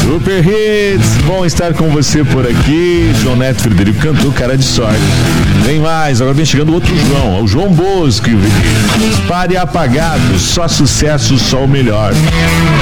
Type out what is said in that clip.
Super Hits, bom estar com você por aqui. João Neto Frederico cantou Cara de Sorte. Vem mais, agora vem chegando outro João, o João Bosco. Pare apagado, só sucesso, só o melhor.